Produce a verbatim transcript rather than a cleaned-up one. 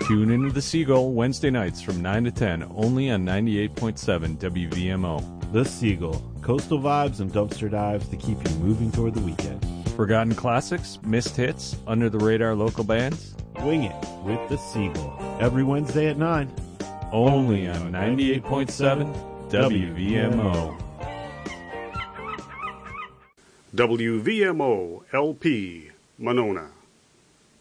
Tune into The Seagull Wednesday nights from nine to ten, only on ninety-eight point seven W V M O. The Seagull, coastal vibes and dumpster dives to keep you moving toward the weekend. Forgotten classics, missed hits, under-the-radar local bands. Wing it with The Seagull, every Wednesday at nine. Only on ninety-eight point seven W V M O. W V M O L P, Monona.